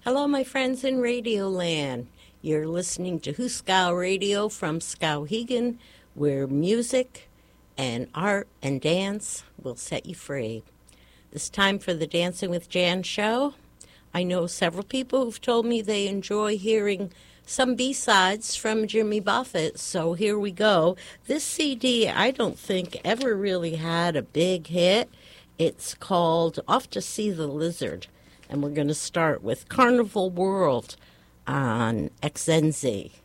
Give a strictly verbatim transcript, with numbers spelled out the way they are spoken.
Hello, my friends in Radioland. You're listening to Huskow Radio from Skowhegan, where music and art and dance will set you free. This time for the Dancing with Jan show. I know several people who've told me they enjoy hearing some B-sides from Jimmy Buffett, so here we go. This C D, I don't think, ever really had a big hit. It's called Off to See the Lizard. And we're going to start with Carnival World on X N Z.